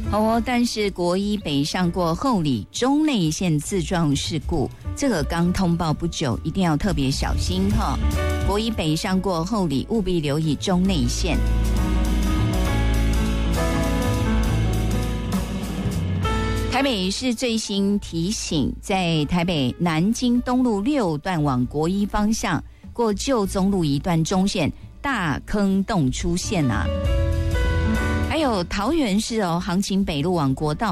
好哦，但是国一北上过后里中内线自撞事故，这个刚通报不久，一定要特别小心哈。国一北上过后里，务必留意中内线。台北市最新提醒，在台北南京东路6段往国一方向，过旧宗路一段中线大坑洞出现啊。还有桃园市行情北路往国道